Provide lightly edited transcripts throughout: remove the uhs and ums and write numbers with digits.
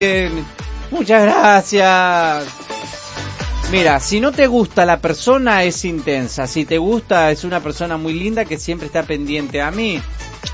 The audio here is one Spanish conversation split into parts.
Muchas gracias. Mira, si no te gusta la persona es intensa. Si te gusta es una persona muy linda que siempre está pendiente a mí.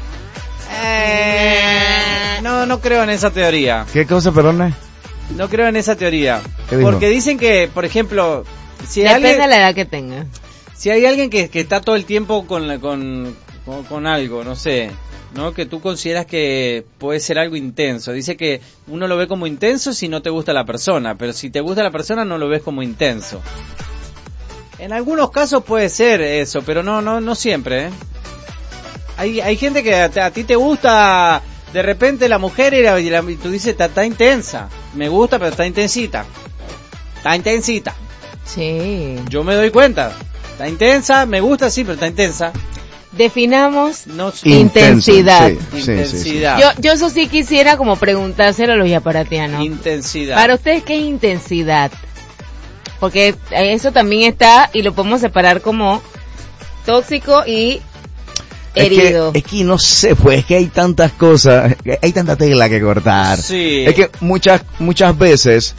No creo en esa teoría. ¿Qué cosa, perdón? No creo en esa teoría. ¿Qué dijo? Porque dicen que, por ejemplo, si Depende alguien, de la edad que tenga. si hay alguien que está todo el tiempo con algo, no sé, ¿no? Que tú consideras que puede ser algo intenso. Dice que uno lo ve como intenso si no te gusta la persona, pero si te gusta la persona no lo ves como intenso. En algunos casos puede ser eso, pero no siempre, ¿eh? Hay gente que a ti te gusta de repente la mujer y tú dices, está intensa. Me gusta, pero está intensita. Está intensita. Sí. Yo me doy cuenta. Está intensa, me gusta, sí, pero está intensa. Definamos No, intensidad. Sí. Intensidad. Yo eso sí quisiera como preguntárselo a los yaparatianos. Intensidad. Para ustedes, ¿qué es intensidad? Porque eso también está, y lo podemos separar como tóxico y herido. Es que no sé, pues es que hay tantas cosas, hay tanta tela que cortar. Sí. Es que muchas veces,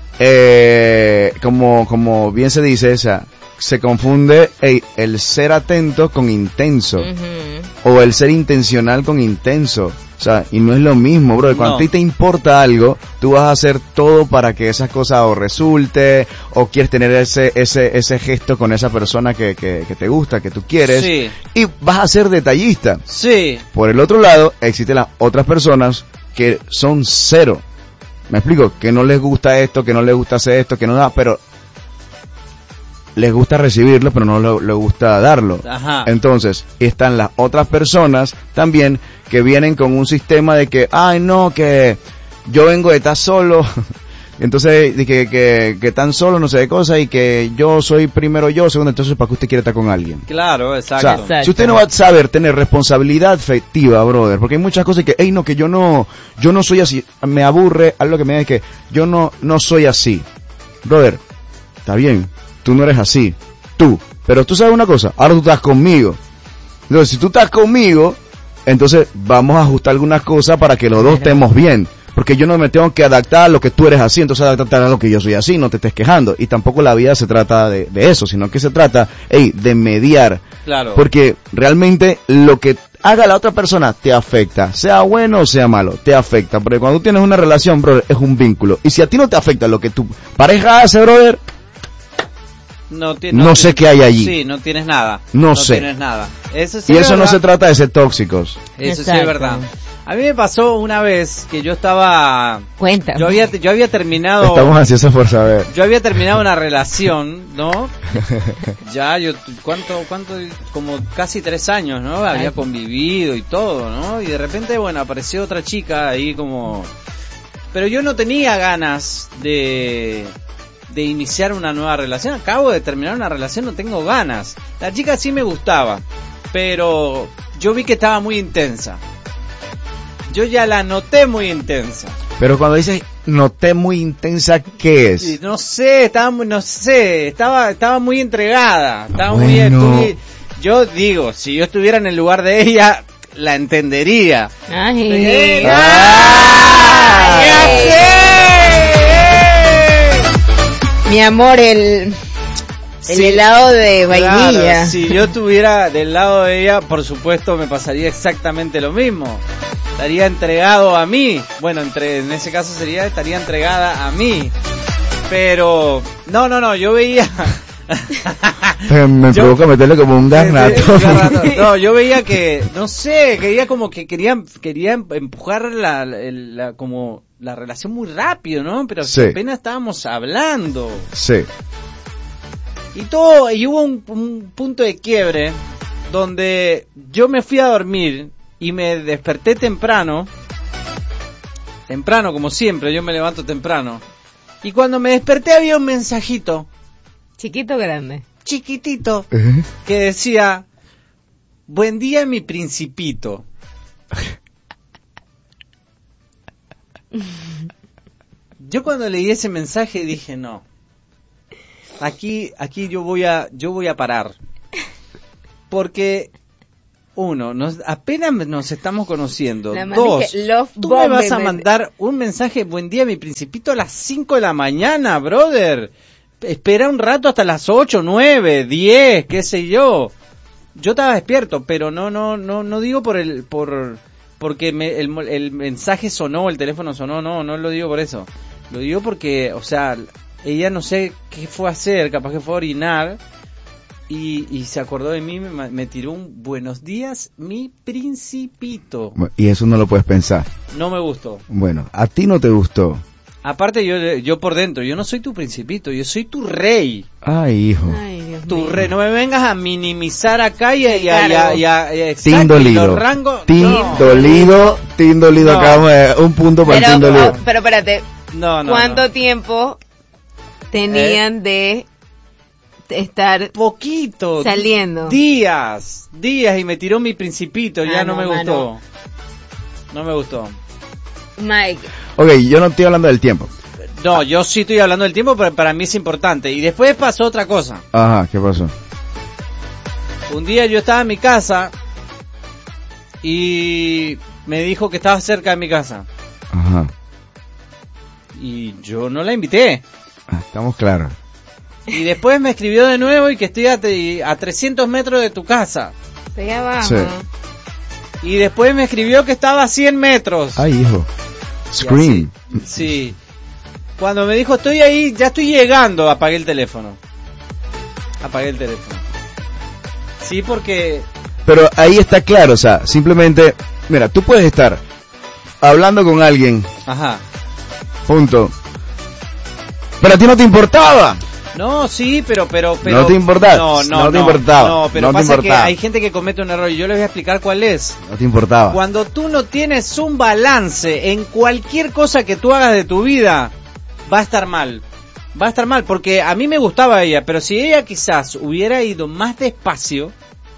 como bien se dice, se confunde el ser atento con intenso. O el ser intencional con intenso. O sea, y no es lo mismo, bro. Cuando a ti te importa algo, tú vas a hacer todo para que esa cosa o resulte, o quieres tener ese gesto con esa persona que te gusta, que tú quieres. Sí. Y vas a ser detallista. Sí. Por el otro lado, existen las otras personas que son cero. ¿Me explico? Que no les gusta esto, que no les gusta hacer esto, que no da, pero les gusta recibirlo, pero no les gusta darlo. Ajá. Entonces, están las otras personas también que vienen con un sistema de que, ay no, que yo vengo de estar solo, entonces de que tan solo no sé de cosas, y que yo soy primero yo, segundo, entonces ¿para qué usted quiere estar con alguien? Claro, exacto. O sea, si usted no va a saber tener responsabilidad afectiva, brother, porque hay muchas cosas que, no, que yo no soy así, me aburre, algo que me diga que yo no soy así. Brother, está bien, tú no eres así, pero tú sabes una cosa, ahora tú estás conmigo. Entonces, si tú estás conmigo, entonces vamos a ajustar algunas cosas para que los dos estemos bien. Porque yo no me tengo que adaptar a lo que tú eres así, entonces adaptar a lo que yo soy así, no te estés quejando. Y tampoco la vida se trata de eso, sino que se trata, de mediar. Claro. Porque realmente lo que haga la otra persona te afecta, sea bueno o sea malo, te afecta. Porque cuando tú tienes una relación, brother, es un vínculo. Y si a ti no te afecta lo que tu pareja hace, brother, no sé qué hay allí. Sí, no tienes nada. No sé. Tienes nada. Eso sí y es eso verdad. no se trata de ser tóxicos. Eso sí Exacto. es verdad. A mí me pasó una vez que yo estaba... Cuéntame. Yo había terminado... Estamos ansiosos por saber. Yo había terminado una relación, ¿no? Ya, ¿cuánto? Como casi 3 años, ¿no? Había convivido y todo, ¿no? Y de repente, bueno, apareció otra chica ahí como... Pero yo no tenía ganas de iniciar una nueva relación. Acabo de terminar una relación, no tengo ganas. La chica sí me gustaba, pero yo vi que estaba muy intensa. Yo ya la noté muy intensa. Pero cuando dices noté muy intensa, ¿qué es? Sí, no sé, estaba muy entregada, Bueno. muy, yo digo, si yo estuviera en el lugar de ella, la entendería. Ay, ¡Ya sé! mi amor, el helado de vainilla. Claro, si yo estuviera del lado de ella, por supuesto me pasaría exactamente lo mismo. Estaría entregado a mí. Bueno, en ese caso estaría entregada a mí. Pero no, yo veía Me provoca meterle como un garnato. No, yo veía que, no sé, quería como que quería empujar como la relación muy rápido, ¿no? Pero Sí. apenas estábamos hablando. Sí. Y hubo un punto de quiebre donde yo me fui a dormir y me desperté temprano como siempre, yo me levanto temprano. Y cuando me desperté había un mensajito Chiquito o grande. chiquitito que decía: buen día, mi principito. Yo cuando leí ese mensaje dije, no, aquí yo voy a parar, porque apenas nos estamos conociendo. La 2, dije, love tú me vas a bomb, mandar un mensaje, buen día, mi principito, a las 5 de la mañana, brother. Espera un rato hasta las 8, 9, 10, qué sé yo. Yo estaba despierto, pero no digo porque el mensaje sonó, el teléfono sonó, no lo digo por eso. Lo digo porque, o sea, ella no sé qué fue a hacer, capaz que fue a orinar. Y se acordó de mí, me tiró un buenos días, mi principito. Y eso no lo puedes pensar. No me gustó. Bueno, a ti no te gustó. Aparte yo por dentro, yo no soy tu principito, yo soy tu rey. Ay, hijo. Ay, Dios Tu mío. rey, no me vengas a minimizar acá y Team dolido. los rangos. Team dolido. No. Acabamos de un punto para el Team dolido. Pero espérate, No. ¿cuánto tiempo tenían de estar Poquito. saliendo? Días y me tiró mi principito, ya no me gustó. mano. No me gustó. Mike, Ok, yo no estoy hablando del tiempo. No, yo sí estoy hablando del tiempo, pero para mí es importante. Y después pasó otra cosa. Ajá, ¿qué pasó? Un día yo estaba en mi casa y me dijo que estaba cerca de mi casa. Ajá. Y yo no la invité. Estamos claros. Y después me escribió de nuevo y que estoy a 300 metros de tu casa. estoy abajo. Sí. Y después me escribió que estaba a 100 metros. Ay, hijo. Y Scream. así, sí. Cuando me dijo estoy ahí, ya estoy llegando, apagué el teléfono. Sí, porque... Pero ahí está claro, o sea, simplemente, mira, tú puedes estar hablando con alguien, Ajá. punto. Pero a ti no te importaba. No, sí, pero No te importaba. No te importaba. No, pero No te pasa importaba. que hay gente que comete un error y yo les voy a explicar cuál es. No te importaba. Cuando tú no tienes un balance en cualquier cosa que tú hagas de tu vida, va a estar mal. Va a estar mal, porque a mí me gustaba ella, pero si ella quizás hubiera ido más despacio,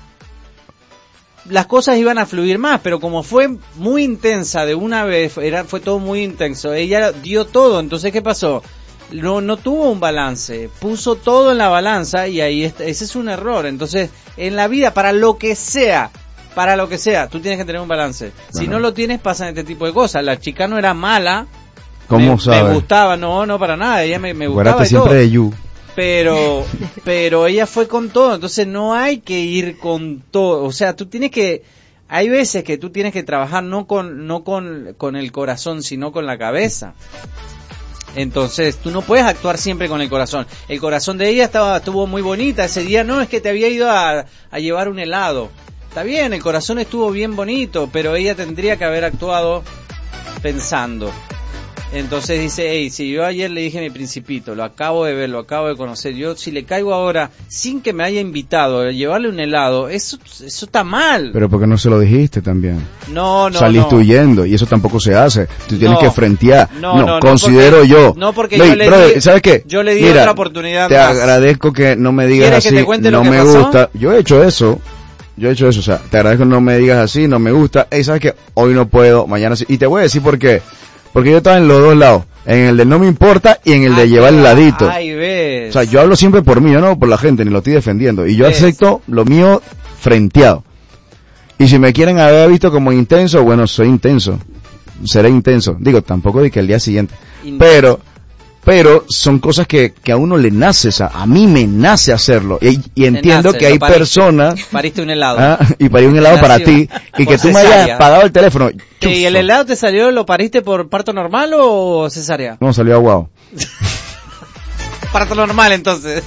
las cosas iban a fluir más, pero como fue muy intensa de una vez, fue todo muy intenso, ella dio todo, entonces ¿qué pasó? No tuvo un balance, puso todo en la balanza y ahí ese es un error. Entonces, en la vida, para lo que sea, tú tienes que tener un balance. Si no lo tienes, pasan este tipo de cosas. La chica no era mala, ¿Cómo sabes? me gustaba, no para nada, ella me gustaba Acuérdate y siempre todo. de You. Pero ella fue con todo, entonces no hay que ir con todo, o sea, hay veces que tú tienes que trabajar no con el corazón, sino con la cabeza. Entonces, tú no puedes actuar siempre con el corazón. El corazón de ella estuvo muy bonita ese día, no es que te había ido a llevar un helado. Está bien, el corazón estuvo bien bonito, pero ella tendría que haber actuado pensando. Entonces dice, hey, si yo ayer le dije a mi principito, lo acabo de ver, lo acabo de conocer, yo si le caigo ahora sin que me haya invitado a llevarle un helado, eso está mal. Pero ¿por qué no se lo dijiste también? No. Saliste huyendo y eso tampoco se hace. Tú tienes que frentear. No, considero yo. No, porque Ley, yo le brother, di, ¿sabes qué? Yo le di Mira, otra oportunidad te más. agradezco que no me digas ¿Quieres así, que te cuente no lo que me pasó? gusta. Yo he hecho eso, o sea, te agradezco que no me digas así, no me gusta. ¿Sabes qué? Hoy no puedo, mañana sí. Y te voy a decir por qué. Porque yo estaba en los dos lados. En el del no me importa y en el de llevar el ladito. Ay, ves. O sea, yo hablo siempre por mí, yo no por la gente, ni lo estoy defendiendo. Y yo ¿Ves? acepto lo mío frenteado. Y si me quieren haber visto como intenso, bueno, soy intenso. Seré intenso. Digo, tampoco de que el día siguiente. Pero son cosas que a uno le nace, o sea, a mí me nace hacerlo. Y entiendo nace, que hay pariste. personas... Pariste un helado. Y parí un helado para ti. Y Por que tú me cesárea. hayas pagado el teléfono. ¿Y el helado te salió, lo pariste por parto normal o cesárea? No, salió aguado. Parto normal, entonces.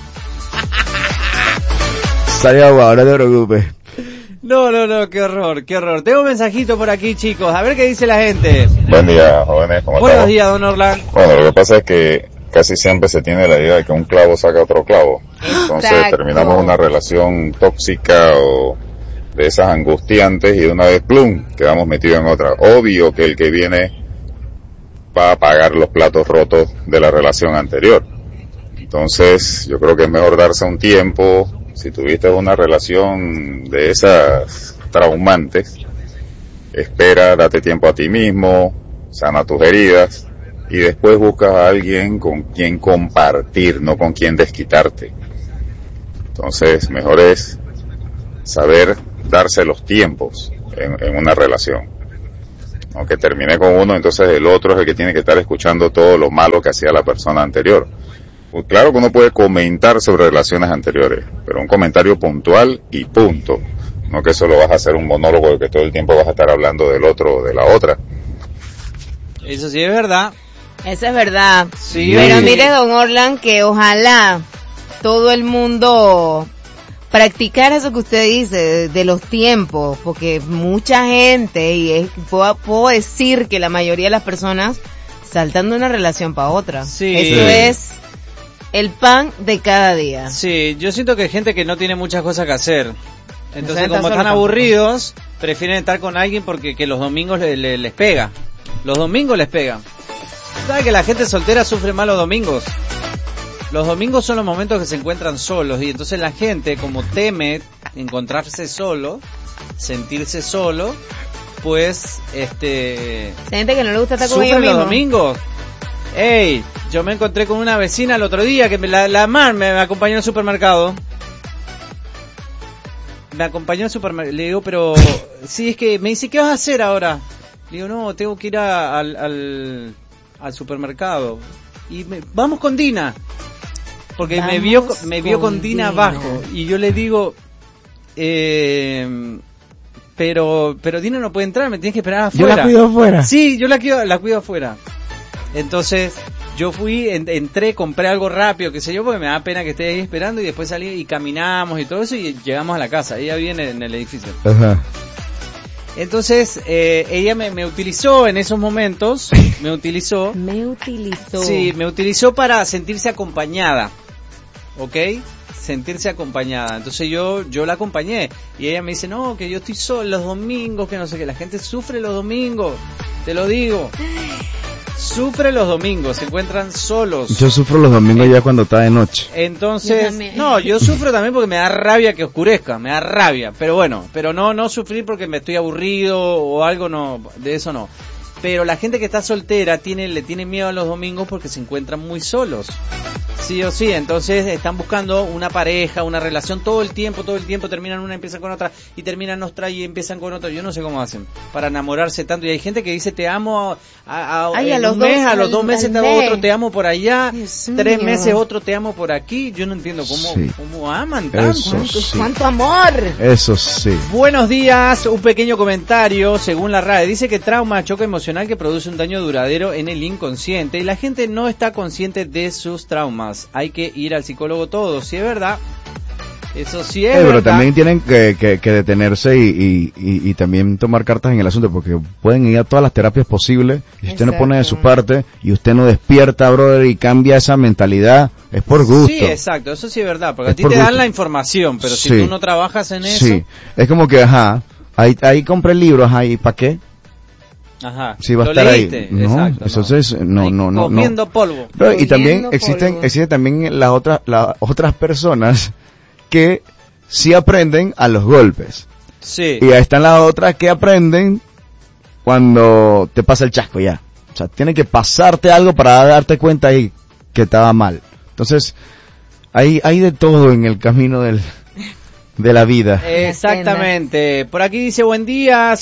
Salió aguado, no te preocupes. No, qué horror. Tengo un mensajito por aquí, chicos. A ver qué dice la gente. Buen día, jóvenes, ¿cómo Buenos estamos? días, don Orlando. Bueno, lo que pasa es que casi siempre se tiene la idea de que un clavo saca otro clavo. Entonces Exacto. terminamos una relación tóxica o de esas angustiantes y de una vez, plum, quedamos metidos en otra. Obvio que el que viene va a pagar los platos rotos de la relación anterior. Entonces yo creo que es mejor darse un tiempo. Si tuviste una relación de esas traumantes, espera, date tiempo a ti mismo, sana tus heridas y después buscas a alguien con quien compartir, no con quien desquitarte. Entonces, mejor es saber darse los tiempos en una relación. Aunque termine con uno, entonces el otro es el que tiene que estar escuchando todo lo malo que hacía la persona anterior. Pues claro que uno puede comentar sobre relaciones anteriores, pero un comentario puntual y punto. No que solo vas a hacer un monólogo de que todo el tiempo vas a estar hablando del otro o de la otra. Eso sí es verdad. Eso es verdad. Sí. Pero mire, don Orlan, que ojalá todo el mundo practicar eso que usted dice de los tiempos, porque mucha gente, y puedo decir que la mayoría de las personas saltan de una relación para otra. Sí. Eso es el pan de cada día. Sí, yo siento que hay gente que no tiene muchas cosas que hacer. Entonces, No como solo están tampoco. aburridos, prefieren estar con alguien porque que los domingos les pega. Los domingos les pega. ¿Sabe que la gente soltera sufre más los domingos? Los domingos son los momentos que se encuentran solos, y entonces la gente, como teme encontrarse solo, sentirse solo, pues Gente que no le gusta estar con ellos sufren los mismos. domingos. Ey, yo me encontré con una vecina el otro día que la Mar me acompañó al supermercado. Me acompañó al supermercado. Le digo, pero sí, es que me dice, ¿qué vas a hacer ahora? Le digo, no, tengo que ir al supermercado. Y vamos con Dina. Porque Vamos me vio con Dina abajo. Y yo le digo, pero Dina no puede entrar, me tienes que esperar afuera. Yo la cuido afuera. Sí, yo la cuido afuera. Entonces, yo fui, entré, compré algo rápido, qué sé yo, porque me da pena que esté ahí esperando, y después salí y caminamos y todo eso, y llegamos a la casa. Ella vive en el edificio. Ajá. Entonces, ella me utilizó en esos momentos, me utilizó para sentirse acompañada, ¿ok? Sentirse acompañada. Entonces yo la acompañé, y ella me dice, no, que yo estoy solo los domingos, que no sé qué, la gente sufre los domingos, te lo digo. Sufre los domingos, se encuentran solos. Yo sufro los domingos ya cuando está de noche. Entonces, yo sufro también porque me da rabia que oscurezca, me da rabia, pero bueno, pero no sufrir porque me estoy aburrido o algo, no, de eso no. Pero la gente que está soltera le tiene miedo a los domingos porque se encuentran muy solos. Sí o sí, entonces están buscando una pareja, una relación todo el tiempo, terminan una, empiezan con otra, y terminan otra y empiezan con otra. Yo no sé cómo hacen para enamorarse tanto. Y hay gente que dice, te amo en un mes, a los 2 meses te amo otro, te amo por allá, Dios 3 mío. meses otro, te amo por aquí. Yo no entiendo cómo aman tanto. Eso sí. ¡Cuánto amor! Eso sí. Buenos días, un pequeño comentario. Según la RAE, dice que trauma, choque emocional que produce un daño duradero en el inconsciente, y la gente no está consciente de sus traumas. Hay que ir al psicólogo todos, si es verdad. Eso sí es verdad. Pero también tienen que detenerse y también tomar cartas en el asunto, porque pueden ir a todas las terapias posibles, y si usted no pone de su parte, y usted no despierta, brother, y cambia esa mentalidad, es por gusto. Sí, exacto, eso sí es verdad, porque Es a ti por te dan gusto. la información, pero si Sí. tú no trabajas en eso... Sí, es como que, ahí compré el libro, ¿y para qué? Ajá, Sí, va a lo estar leíste, ahí. No, exacto, entonces, no. Comiendo polvo. Pero, y también Cogiendo existen polvo. también las otras personas que sí aprenden a los golpes. Sí. Y ahí están las otras que aprenden cuando te pasa el chasco ya. O sea, tiene que pasarte algo para darte cuenta ahí que estaba mal. Entonces, hay de todo en el camino de la vida. Exactamente. Por aquí dice, buen día,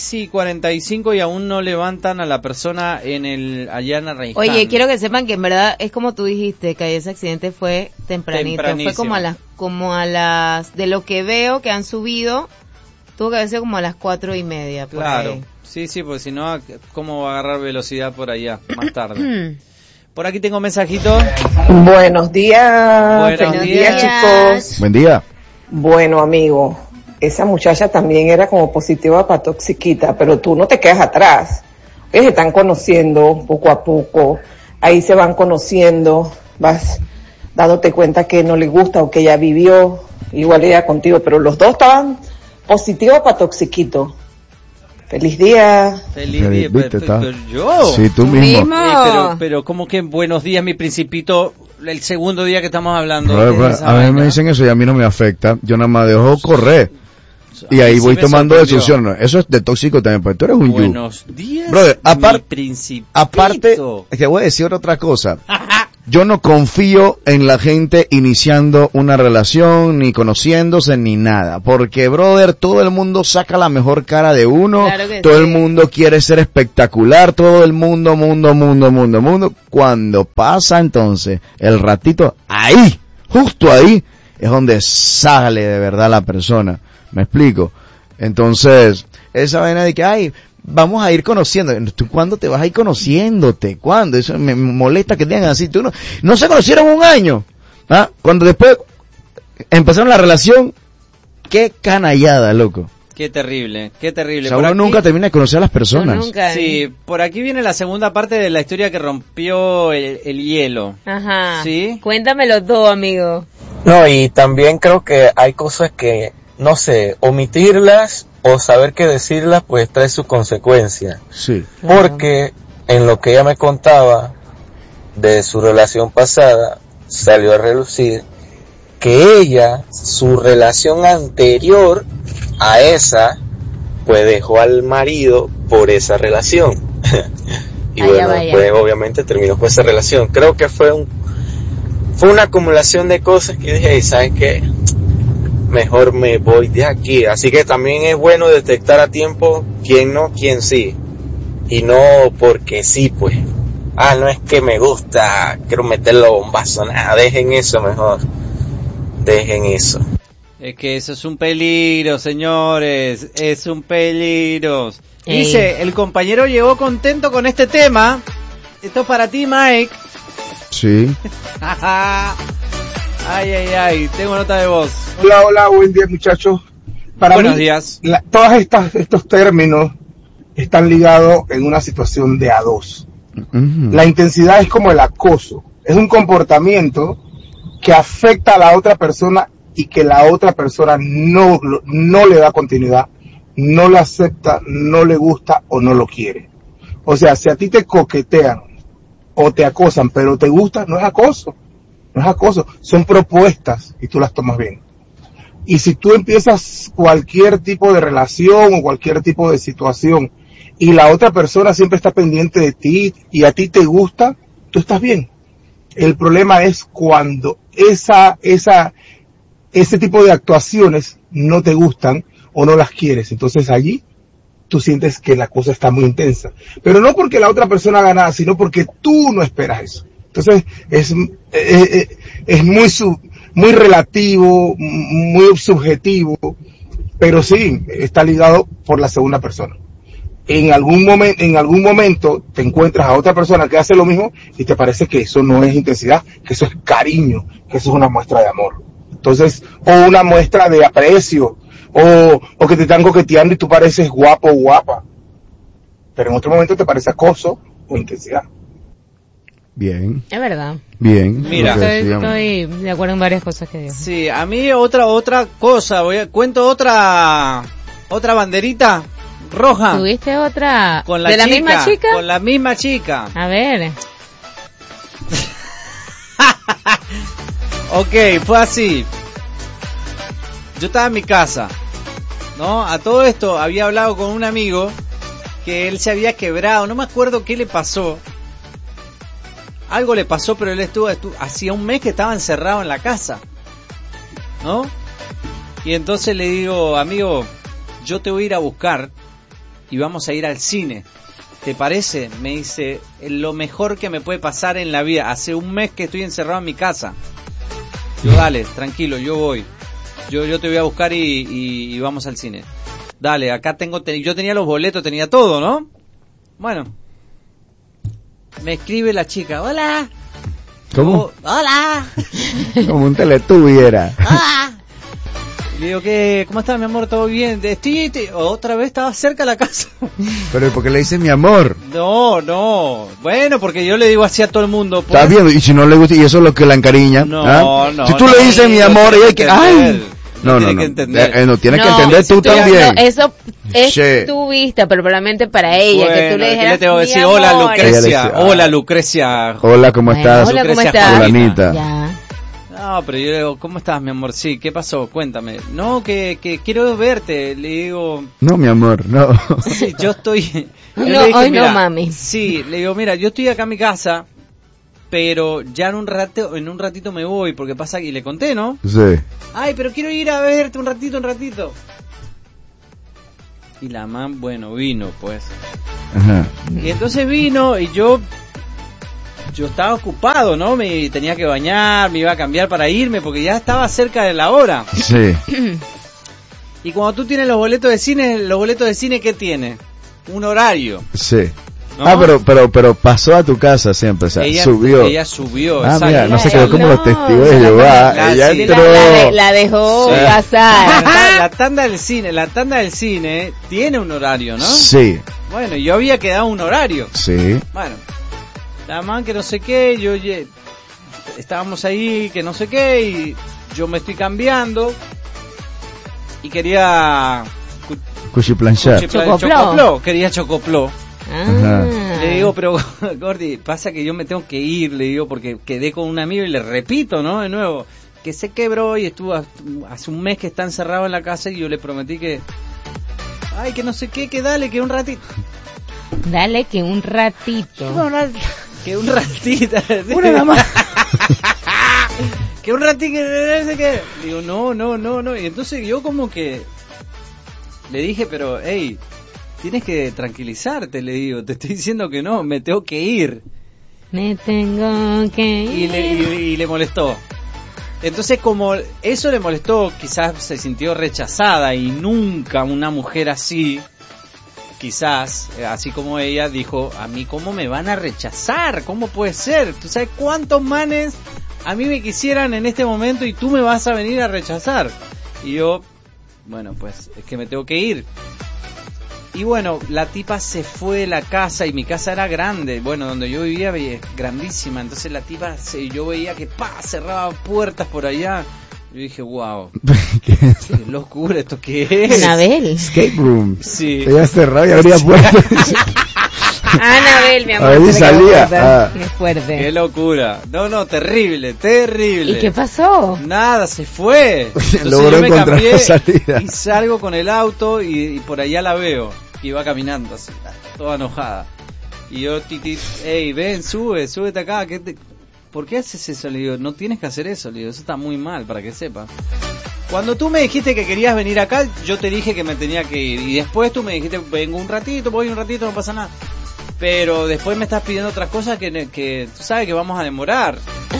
6:45 y aún no levantan a la persona allá en Arraiján. Oye, quiero que sepan que en verdad es como tú dijiste, que ese accidente fue tempranito. Tempranísimo. Fue como a las, de lo que veo que han subido, tuvo que haber sido como a las 4:30. por Claro. ahí. Sí, porque si no, ¿cómo va a agarrar velocidad por allá más tarde? Por aquí tengo un mensajito. Buenos días. Buenos Feliz días. día, chicos. Buen día. Bueno, amigo, esa muchacha también era como positiva para toxiquita, pero tú no te quedas atrás. Ellos se están conociendo poco a poco, ahí se van conociendo, vas dándote cuenta que no le gusta o que ella vivió, igual ella contigo, pero los dos estaban positivos para toxiquito. Feliz día. Feliz día. ¿Viste, está? Pero yo. Sí, tú mismo. Pero como que buenos días, mi principito, el segundo día que estamos hablando. A mí me dicen eso y a mí no me afecta. Yo nada más dejo correr. Y ahí voy tomando decisiones. Eso es de tóxico también, porque tú eres un yu. Buenos días, Brother, mi principito. aparte, es que voy a decir otra cosa. yo no confío en la gente iniciando una relación, ni conociéndose, ni nada. Porque, brother, todo el mundo saca la mejor cara de uno. Claro que todo sí. el mundo quiere ser espectacular. Todo el mundo. Cuando pasa entonces el ratito, ahí, justo ahí, es donde sale de verdad la persona. ¿Me explico? Entonces, esa vaina de que, ay, vamos a ir conociendo. ¿Tú cuándo te vas a ir conociéndote? ¿Cuándo? Eso me molesta que digan así. Tú no se conocieron un año. ¿Ah? Cuando después empezaron la relación, qué canallada, loco. Qué terrible, qué terrible. O sea, Por uno aquí- nunca termina de conocer a las personas. No, nunca. Sí, por aquí viene la segunda parte de la historia que rompió el hielo. Ajá. ¿Sí? Cuéntame los dos, amigo. No, y también creo que hay cosas que, no sé, omitirlas o saber qué decirlas, pues trae sus consecuencias. Sí. Porque en lo que ella me contaba de su relación pasada, salió a relucir que ella, su relación anterior a esa, pues dejó al marido por esa relación. Y Vaya, bueno, vaya. después obviamente terminó con esa relación. Creo que fue una acumulación de cosas que dije, "Ey, ¿sabes qué? Mejor me voy de aquí". Así que también es bueno detectar a tiempo quién no, quién sí. Y no porque sí, pues. Ah, no es que me gusta, quiero meterlo bombazo. Nada, dejen eso mejor. Dejen eso. Es que eso es un peligro, señores, es un peligro. Ey. Dice, el compañero llegó contento con este tema. Esto es para ti, Mike. Sí. Ay, tengo nota de voz. Hola, buen día, muchachos. Para Buenos mí, días. todos estos términos están ligados en una situación de a dos. Ujú. La intensidad es como el acoso. Es un comportamiento que afecta a la otra persona y que la otra persona no le da continuidad, no lo acepta, no le gusta o no lo quiere. O sea, si a ti te coquetean o te acosan, pero te gusta, no es acoso. No es acoso, son propuestas y tú las tomas bien. Y si tú empiezas cualquier tipo de relación o cualquier tipo de situación y la otra persona siempre está pendiente de ti y a ti te gusta, tú estás bien. El problema es cuando ese tipo de actuaciones no te gustan o no las quieres. Entonces allí tú sientes que la cosa está muy intensa. Pero no porque la otra persona haga nada, sino porque tú no esperas eso. Entonces es muy relativo, muy subjetivo, pero sí está ligado por la segunda persona. En algún momento te encuentras a otra persona que hace lo mismo y te parece que eso no es intensidad, que eso es cariño, que eso es una muestra de amor. Entonces, o una muestra de aprecio, o que te están coqueteando y tú pareces guapo o guapa, pero en otro momento te parece acoso o intensidad. Bien, Es verdad. bien. Mira. Lo que decíamos. Estoy de acuerdo en varias cosas que digo. Sí, a mí otra cosa, cuento otra banderita roja. ¿Tuviste otra Con la de la chica, misma chica? Con la misma chica. A ver. Ok, fue así. Yo estaba en mi casa, ¿no? A todo esto había hablado con un amigo que él se había quebrado, no me acuerdo qué le pasó. Algo le pasó, pero él estuvo hacía un mes que estaba encerrado en la casa, ¿no? Y entonces le digo, amigo, yo te voy a ir a buscar y vamos a ir al cine. ¿Te parece? Me dice, lo mejor que me puede pasar en la vida. Hace un mes que estoy encerrado en mi casa. Yo, dale, tranquilo, yo voy. Yo te voy a buscar y vamos al cine. Dale, acá yo tenía los boletos, tenía todo, ¿no? Bueno. Me escribe la chica, hola. ¿Cómo? Oh, hola. Como un Teletubby era. Hola. Le digo, ¿cómo estás, mi amor? ¿Todo bien? Otra vez estaba cerca de la casa. Pero ¿por qué le dices mi amor? No. Bueno, porque yo le digo así a todo el mundo. Pues. Está bien, y si no le gusta, y eso es lo que la encariña. No, ¿ah? no. Si tú le dices mi amor, ella hay que... ¡Ay! No, tiene que entender. No, tienes que No, entender tú también. No, eso es Che. tu vista, pero probablemente para ella, que tú le ¿qué dijeras, le tengo que "Mi decir? amor". Hola, Ella le Lucrecia. dice, Hola, Lucrecia. Hola, ¿cómo Bueno, estás? hola, ¿cómo Lucrecia estás? Fulanita. Ya. No, pero yo le digo, ¿cómo estás, mi amor? Sí, ¿qué pasó? Cuéntame. No, que quiero verte. Le digo, No, mi amor, no. sí, yo estoy... yo No, le dije, hoy no, mira, mami. Sí, le digo, mira, yo estoy acá en mi casa pero ya en un ratito me voy, porque pasa que, y le conté, ¿no? Sí. Ay, pero quiero ir a verte un ratito. Y la man, bueno, vino, pues. Ajá. Y entonces vino y yo estaba ocupado, ¿no? Me tenía que bañar, me iba a cambiar para irme, porque ya estaba cerca de la hora. Sí. Y cuando tú tienes los boletos de cine, ¿qué tiene? Un horario. Sí. ¿No? Ah, pero pasó a tu casa siempre, o sea, subió. Ella subió, Ah, exacto. mira, no se quedó como los testigos de Jehová. Ella sí, entró. La dejó Sí. pasar. La tanda del cine tiene un horario, ¿no? Sí, Bueno, yo había quedado un horario. sí. Bueno, la man que no sé qué, estábamos ahí que no sé qué, y yo me estoy cambiando y quería Cuchiplanchar. Chocoplo. Quería chocoplo. Ajá. Le digo, pero Gordy, pasa que yo me tengo que ir, le digo, porque quedé con un amigo y le repito, ¿no? De nuevo, que se quebró y estuvo hace un mes que está encerrado en la casa y yo le prometí que, ay, que no sé qué, que dale, que un ratito. Dale que un ratito. Que un ratito. Una nada más. Que un ratito, que no sé qué. Digo, no. Y entonces yo como que le dije, pero, hey, tienes que tranquilizarte, le digo, te estoy diciendo que no, me tengo que ir. Me tengo que ir. Y le molestó. Entonces, como eso le molestó, quizás se sintió rechazada y nunca una mujer así, quizás, así como ella, dijo, a mí cómo me van a rechazar, cómo puede ser, tú sabes cuántos manes a mí me quisieran en este momento y tú me vas a venir a rechazar. Y yo, bueno, pues es que me tengo que ir. Y bueno, la tipa se fue de la casa y mi casa era grande. Bueno, donde yo vivía es grandísima. Entonces la tipa, yo veía que cerraba puertas por allá. Yo dije, wow, qué locura, ¿esto qué es? Anabel. Escape room. Sí. Ella cerraba y abría puertas. Anabel, mi amor. A ver si salía. Ah. Qué fuerte. Qué locura. No, terrible. ¿Y qué pasó? Nada, se fue. Entonces Logró yo me encontrar cambié la salida. y salgo con el auto y por allá la veo. Que iba caminando así, toda enojada. Y yo, hey, ven, súbete acá. ¿Por qué haces eso? Le digo, no tienes que hacer eso. Le digo, eso está muy mal, para que sepas. Cuando tú me dijiste que querías venir acá, yo te dije que me tenía que ir. Y después tú me dijiste, vengo un ratito, voy un ratito, no pasa nada. Pero después me estás pidiendo otras cosas que tú sabes que vamos a demorar.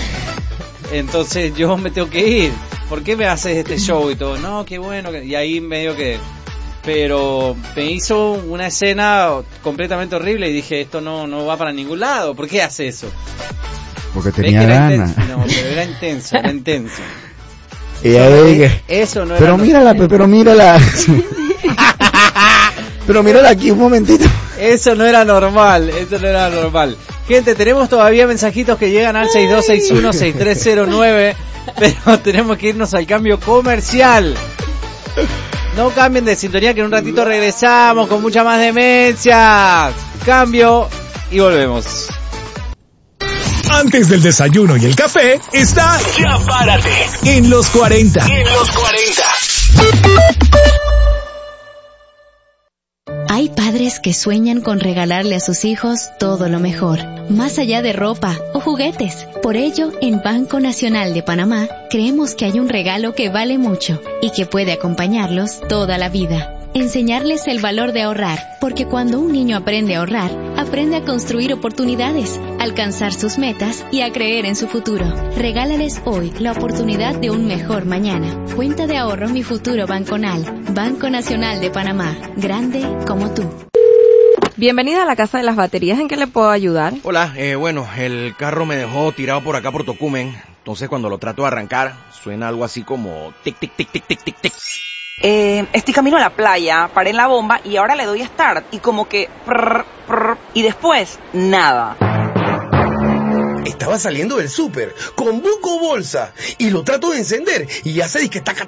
Entonces yo me tengo que ir. ¿Por qué me haces este show y todo? No, qué bueno. Y ahí medio que... Pero me hizo una escena completamente horrible y dije, esto no va para ningún lado. ¿Por qué hace eso? Porque tenía ganas. No, pero era intenso. Y ella eso no era... Pero mírala. Pero mírala aquí un momentito. Eso no era normal. Gente, tenemos todavía mensajitos que llegan al 6261-6309, pero tenemos que irnos al cambio comercial. No cambien de sintonía, que en un ratito regresamos con mucha más demencia. Cambio y volvemos. Antes del desayuno y el café está Ya Párate en los 40. Hay padres que sueñan con regalarle a sus hijos todo lo mejor, más allá de ropa o juguetes. Por ello, en Banco Nacional de Panamá, creemos que hay un regalo que vale mucho y que puede acompañarlos toda la vida. Enseñarles el valor de ahorrar, porque cuando un niño aprende a ahorrar, aprende a construir oportunidades, alcanzar sus metas y a creer en su futuro. Regálales hoy la oportunidad de un mejor mañana. Cuenta de ahorro Mi Futuro Banconal. Banco Nacional de Panamá. Grande como tú. Bienvenida a la Casa de las Baterías. ¿En qué le puedo ayudar? Hola, bueno, el carro me dejó tirado por acá por Tocumen. Entonces cuando lo trato de arrancar, suena algo así como tic, tic, tic, tic, tic, tic, tic. Estoy camino a la playa, paré en la bomba y ahora le doy a start y como que y después nada. Estaba saliendo del súper con buco bolsa y lo trato de encender y hace disque taca.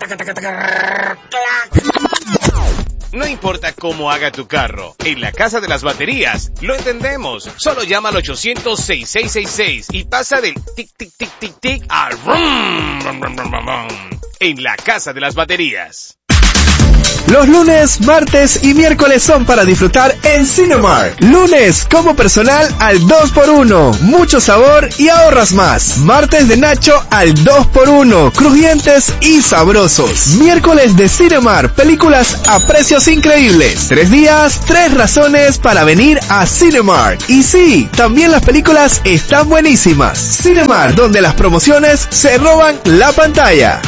No importa cómo haga tu carro, en la Casa de las Baterías lo entendemos. Solo llama al 800-6666 y pasa del tic tic tic tic tic al rum. En la Casa de las Baterías. Los lunes, martes y miércoles son para disfrutar en Cinemark. Lunes, como personal al 2x1, mucho sabor y ahorras más. Martes de Nacho al 2x1, crujientes y sabrosos. Miércoles de Cinemark, películas a precios increíbles. 3 días, 3 razones para venir a Cinemark. Y sí, también las películas están buenísimas. Cinemark, donde las promociones se roban la pantalla.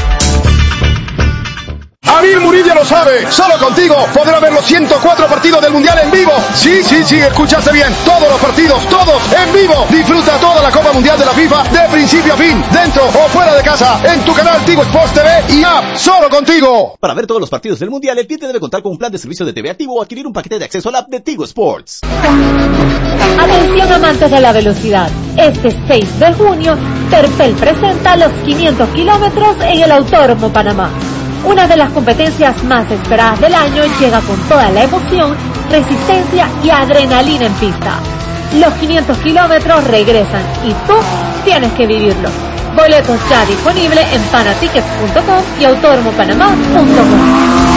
Amir Murilla lo sabe, solo contigo podrá ver los 104 partidos del Mundial en vivo. Sí, escuchaste bien, todos los partidos, todos en vivo. Disfruta toda la Copa Mundial de la FIFA de principio a fin, dentro o fuera de casa, en tu canal Tigo Sports TV y app, solo contigo. Para ver todos los partidos del Mundial, el cliente debe contar con un plan de servicio de TV activo o adquirir un paquete de acceso al app de Tigo Sports. Atención amantes de la velocidad, este 6 de junio, Terpel presenta los 500 kilómetros en el Autódromo Panamá. Una de las competencias más esperadas del año llega con toda la emoción, resistencia y adrenalina en pista. Los 500 kilómetros regresan y tú tienes que vivirlos. Boletos ya disponibles en panatickets.com y autódromopanamá.com.